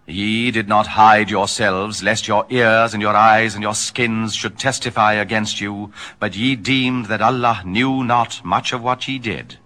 Ye did not hide yourselves, lest your ears and your eyes and your skins should testify against you, but ye deemed that Allah knew not much of what ye did.